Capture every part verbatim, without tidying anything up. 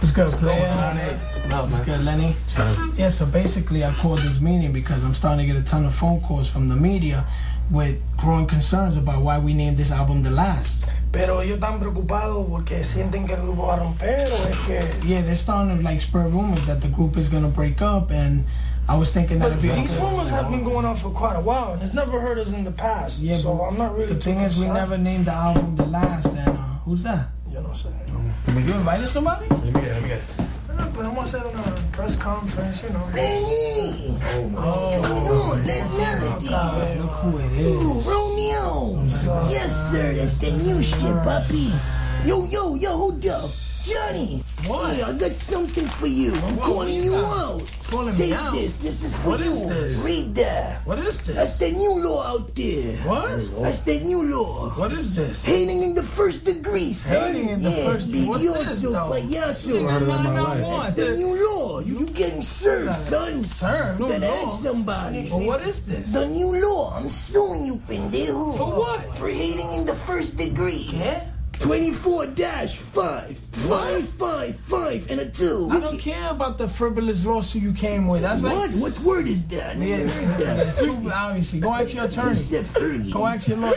What's good, player? No, what's good, Lenny? Yeah, so basically I called this meeting because I'm starting to get a ton of phone calls from the media with growing concerns about why we named this album The Last. Pero ellos están preocupados porque sienten que el grupo va a romper o es que... Yeah, they're starting to like spread rumors that the group is going to break up, and I was thinking that But these rumors have been going on for quite a while, and it's never hurt us in the past. Yeah, so I'm not really. The thing is, we never named the album The Last, and uh, who's that? Yo no sé. You invited somebody? Let me get it, let me get it. Ah, pues vamos a hacer una press conference, you know. Lenny! Oh, What's going on? Let Melody. Look who it is. Ooh, Romeo. Yes, sir. That's the new shit, puppy. Yo, yo, yo, hold up. Johnny. What? Hey, I got something for you. I'm What? calling you What? out. Calling Take me out? this. This is for What you. is this? Read that. What is this? That's the new law out there. What? That's the new law. What is this? Hating in the first degree, son. Hating in the yeah, first degree? What's this, Vidioso, though? payaso. Nigga, Harder than no, my no, life. what? That's the new law. You, you getting served, son. Served? No Better law. ask somebody. Well, what is this? The new law. I'm suing you, pendejo. For what? For hating in the first degree. Yeah? twenty-four dash five. five five five and a two. I don't care about the frivolous lawsuit you came with. That's What? like... What word is that? I Yeah, never heard yeah, that. it's too, obviously. Go ask your attorney. It's a Fergie. Go ask your lawyer.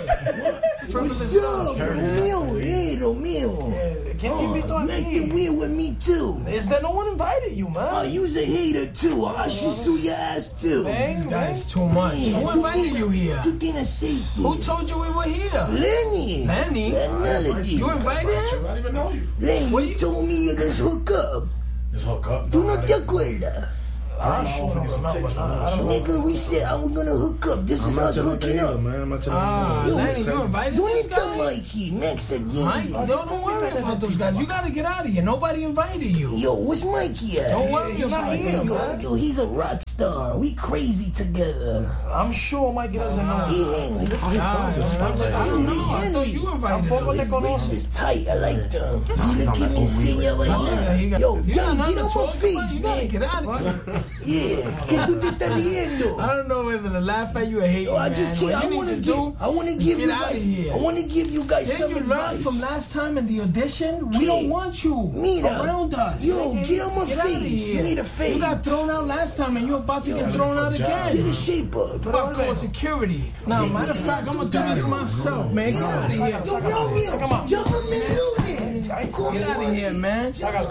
What's up, Romeo? Hey, Romeo. ¿Quién te Oh, invitó you acting aquí? weird with me, too. Is that no one invited you, Oh, man? you's a hater, too. I should sue your ass, too. Bang, This bang. guy's too much. Man, Who tú invited tienes- you here? Tú tienes safety. Who told you we were here? Lenny. Lenny? That Melody. You invited I him? don't even know you. Lenny, What you you- told me you just hook up. Just hook up. Tú no te acuerdas? I sure don't remember. I don't know. Nigga, we said I was gonna hook up. This I'm is not us your hooking nigga, up. man. I'm not your Ah, nigga. Lenny, you invited Don't this hit the guy? Mikey next again. Mike, don't, don't worry about those guys. You gotta get out of here. Nobody invited you. Yo, what's Mikey at? Don't worry he's not about here, him. man. Yo, he's a rock star. We crazy together. I'm sure Mikey doesn't know. He hang with this Ah, guy. I don't know. I thought you invited Tampoco him. te His conoces. bitch is tight. I like them. You look at me and see ya right Yeah, he now. got- Yo, you got Johnny, nothing get to on talk my about. face, You gotta man. get out of here. Yeah, que tú te estás riendo. I don't know whether to laugh at you or hate you, Yo, I man. just What can't. I you want to need to give. do I want to is give get you out of guys. here. I want to give you guys Didn't some you learn advice. from last time in the audition? We Yeah. don't want you Mira. around us. Yo, get on my Get out of face. here. You need a face. You got thrown out last time and you're about to Yo, get thrown out Get a again. shape up. About calling security. Now, matter of fact, I'm gonna do this myself, man. Get out of here. Yo, Romeo, jump up and loot it. Call me Get out of Mikey. here, man.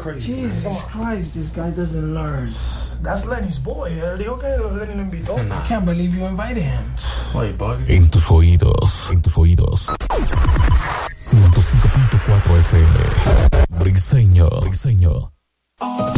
Jesus Christ, this guy doesn't learn. That's Lenny's boy. Él dijo que Lenny lo invitó. I can't believe you invited him. Why you bugging? En tus oídos, en tus oídos. ciento cinco punto cuatro F M. Briseño, Briseño.